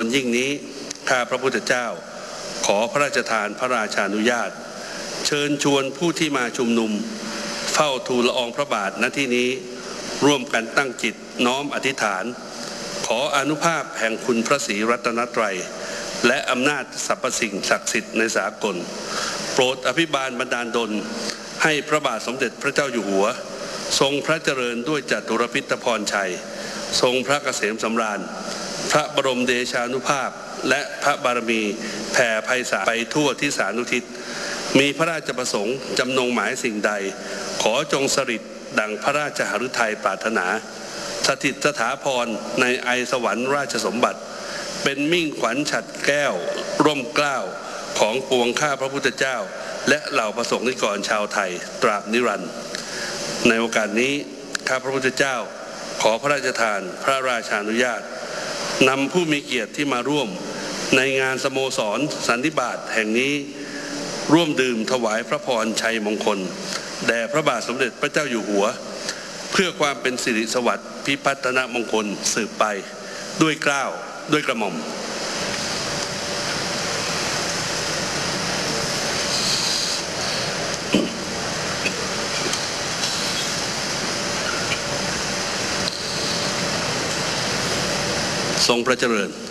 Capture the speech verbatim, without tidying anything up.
ยิ่งนี้ข้าพระพุทธเจ้าขอพระราชทานพระราชานุญาตเชิญชวนผู้ที่มาชุมนุมเฝ้าทูลละอองพระบาทณที่นี้ร่วมกันตั้งจิตน้อมอธิษฐานขออานุภาพแห่งคุณพระศรีรัตนตรัยและอำนาจสรรพสิ่งศักดิ์สิทธิ์ในสากลโปรดอภิบาลบันดาลดลให้พระบาทสมเด็จพระเจ้าอยู่หัวทรงพระเจริญด้วยจตุรพิธพรชัยทรงพระเกษมสำราญพระบรมเดชานุภาพและพระบารมีแผ่ไพศาลไปทั่วที่สานุทิศมีพระราชประสงค์จำนงหมายสิ่งใดขอจงสฤทธิ์ดังพระราชหฤทัยปรารถนาสถิตสถาพรในไอสวรรค์ราชสมบัติเป็นมิ่งขวัญฉัตรแก้วร่มเกล้าของปวงข้าพระพุทธเจ้าและเหล่าประสงค์นิกรชาวไทยตราบนิรันดร์ในโอกาสนี้ข้าพระพุทธเจ้าขอพระราชทานพระราชานุญาตนำผู้มีเกียรติที่มาร่วมในงานสโมสรสันนิบาตแห่งนี้ร่วมดื่มถวายพระพรชัยมงคลแด่พระบาทสมเด็จพระเจ้าอยู่หัวเพื่อความเป็นสิริสวัสดิ์พิพัฒนมงคลสืบไปด้วยเกล้าด้วยกระหม่อมทรงพระเจริญ